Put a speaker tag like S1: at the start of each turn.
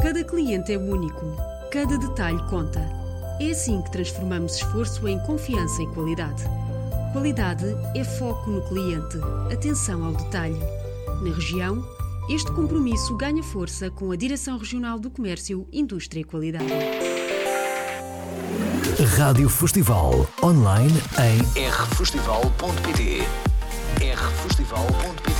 S1: Cada cliente é único. Cada detalhe conta. É assim que transformamos esforço em confiança e qualidade. Qualidade é foco no cliente. Atenção ao detalhe. Na região, este compromisso ganha força com a Direção Regional do Comércio, Indústria e Qualidade.
S2: Rádio Festival, online em rfestival.pt. rfestival.pt